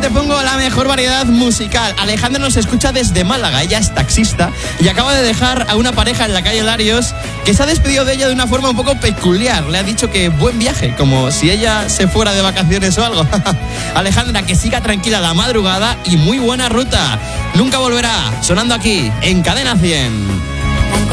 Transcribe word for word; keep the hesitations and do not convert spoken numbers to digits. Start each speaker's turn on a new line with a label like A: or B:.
A: te pongo la mejor variedad musical. Alejandra nos escucha desde Málaga, ella es taxista y acaba de dejar a una pareja en la calle Larios que se ha despedido de ella de una forma un poco peculiar. Le ha dicho que buen viaje, como si ella se fuera de vacaciones o algo. Alejandra, que siga tranquila la madrugada y muy buena ruta. Nunca volverá, sonando aquí en Cadena cien.